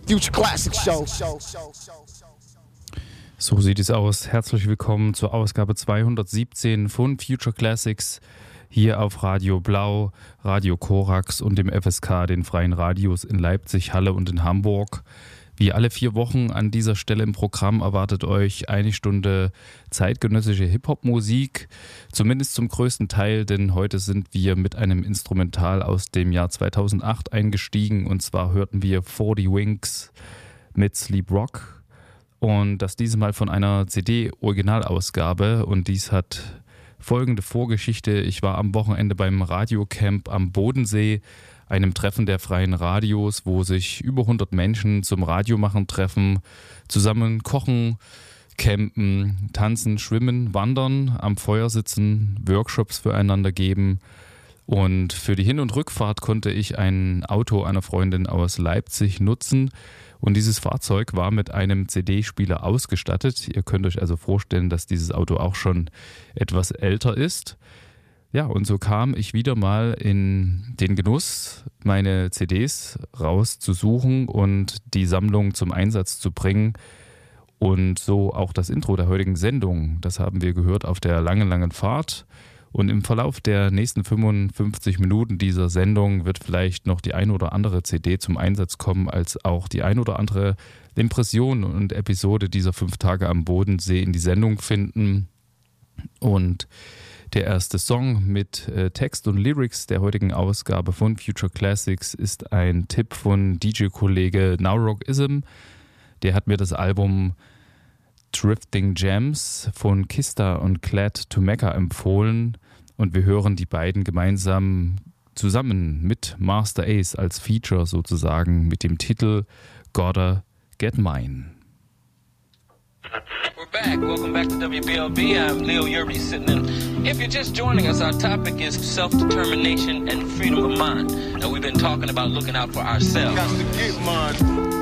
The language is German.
Future Classics Show. So sieht es aus. Herzlich willkommen zur Ausgabe 217 von Future Classics hier auf Radio Blau, Radio Korax und dem FSK, den freien Radios in Leipzig, Halle und in Hamburg. Wie alle 4 Wochen an dieser Stelle im Programm erwartet euch eine Stunde zeitgenössische Hip-Hop-Musik, zumindest zum größten Teil, denn heute sind wir mit einem Instrumental aus dem Jahr 2008 eingestiegen, und zwar hörten wir 40 Winks mit Sleep Rock, und das dieses Mal von einer CD-Originalausgabe, und dies hat folgende Vorgeschichte. Ich war am Wochenende beim Radiocamp am Bodensee, einem Treffen der freien Radios, wo sich über 100 Menschen zum Radiomachen treffen, zusammen kochen, campen, tanzen, schwimmen, wandern, am Feuer sitzen, Workshops füreinander geben. Und für die Hin- und Rückfahrt konnte ich ein Auto einer Freundin aus Leipzig nutzen. Und dieses Fahrzeug war mit einem CD-Spieler ausgestattet. Ihr könnt euch also vorstellen, dass dieses Auto auch schon etwas älter ist. Ja, und so kam ich wieder mal in den Genuss, meine CDs rauszusuchen und die Sammlung zum Einsatz zu bringen. Und so auch das Intro der heutigen Sendung. Das haben wir gehört auf der langen Fahrt. Und im Verlauf der nächsten 55 Minuten dieser Sendung wird vielleicht noch die ein oder andere CD zum Einsatz kommen, als auch die ein oder andere Impression und Episode dieser 5 Tage am Bodensee in die Sendung finden. Und der erste Song mit Text und Lyrics der heutigen Ausgabe von Future Classics ist ein Tipp von DJ-Kollege Nowrockism. Der hat mir das Album Drifting Gems von Kista und Glad to Mecca empfohlen, und wir hören die beiden gemeinsam zusammen mit Master Ace als Feature sozusagen mit dem Titel Gotta Get Mine. We're back. Welcome back to WBLB. I'm Leo Yerby sitting in. If you're just joining us, our topic is self-determination and freedom of mind. Now, we've been talking about looking out for ourselves. Got to get mine.